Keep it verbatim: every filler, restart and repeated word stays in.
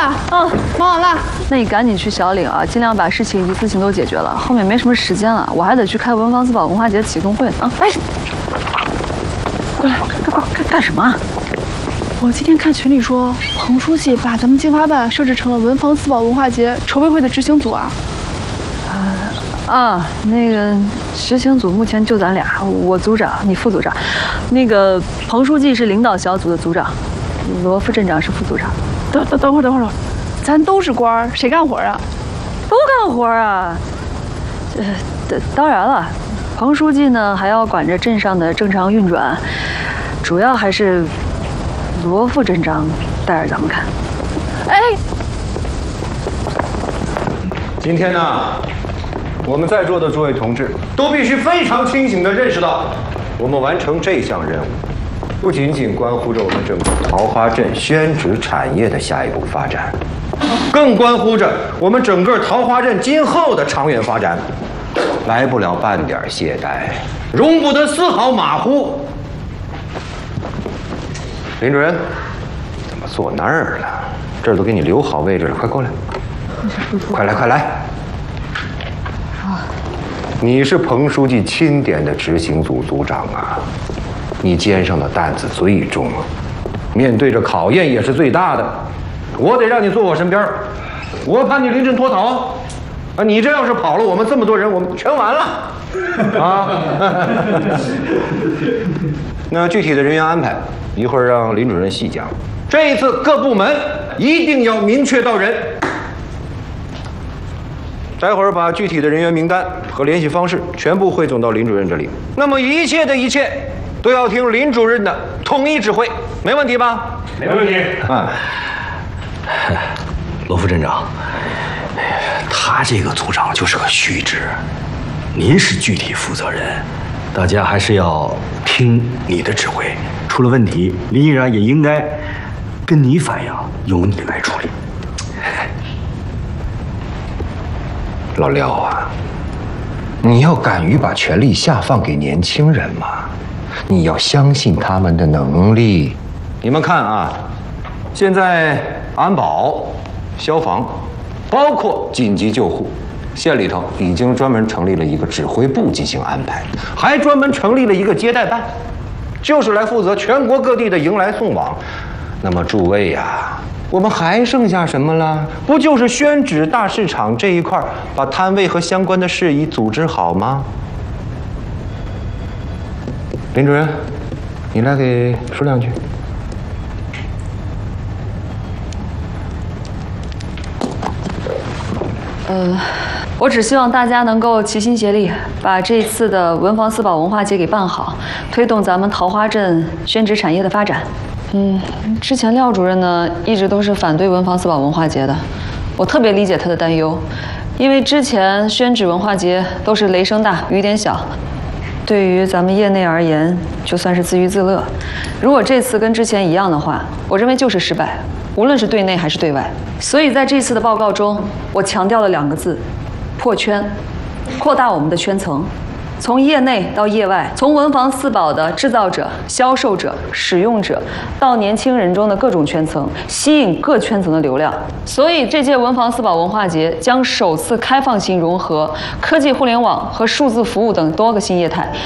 了，嗯，忙完了。 那你赶紧去小岭啊，尽量把事情一次性都解决了，后面没什么时间了，我还得去开文房四宝文化节启动会呢啊！哎，过来，干干干干什么啊？ 我今天看群里说，彭书记把咱们经发办设置成了文房四宝文化节筹备会的执行组啊。 啊，那个执行组目前就咱俩，我组长，你副组长。那个彭书记是领导小组的组长，罗副镇长是副组长。 等等等会儿，等会儿，等会儿，咱都是官儿，谁干活啊？ 都干活啊。呃，当然了，彭书记呢还要管着镇上的正常运转，主要还是罗副镇长带着咱们看。 哎， 今天呢？我们在座的诸位同志都必须非常清醒地认识到，我们完成这项任务，不仅仅关乎着我们整个桃花镇宣纸产业的下一步发展，更关乎着我们整个桃花镇今后的长远发展。来不了半点懈怠，容不得丝毫马虎。林主任，怎么坐那儿了？这儿都给你留好位置了，快过来！快来，快来！你是彭书记钦点的执行组组长啊，你肩上的担子最重，面对着考验也是最大的。我得让你坐我身边，我怕你临阵脱逃啊！你这要是跑了，我们这么多人，我们全完了啊！那具体的人员安排，一会儿让林主任细讲。这一次各部门一定要明确到人。待会儿把具体的人员名单和联系方式全部汇总到林主任这里。那么一切的一切都要听林主任的统一指挥，没问题吧？ 没问题。 啊， 罗副镇长，他这个组长就是个虚职，您是具体负责人，大家还是要听你的指挥。出了问题，林依然也应该跟你反映，由你来处理。 老廖啊，你要敢于把权力下放给年轻人嘛，你要相信他们的能力。你们看啊，现在安保、消防，包括紧急救护，县里头已经专门成立了一个指挥部进行安排，还专门成立了一个接待办，就是来负责全国各地的迎来送往。那么诸位呀，我们还剩下什么了？不就是宣纸大市场这一块，把摊位和相关的事宜组织好吗？林主任，你来给说两句。 呃，我只希望大家能够齐心协力，把这次的文房四宝文化节给办好，推动咱们桃花镇宣纸产业的发展。嗯，之前廖主任呢一直都是反对文房四宝文化节的，我特别理解他的担忧，因为之前宣纸文化节都是雷声大雨点小，对于咱们业内而言就算是自娱自乐。如果这次跟之前一样的话，我认为就是失败，无论是对内还是对外。所以在这次的报告中，我强调了两个字：破圈，扩大我们的圈层。从业内到业外，从文房四宝的制造者、销售者、使用者，到年轻人中的各种圈层，吸引各圈层的流量。所以这届文房四宝文化节将首次开放性融合科技互联网和数字服务等多个新业态。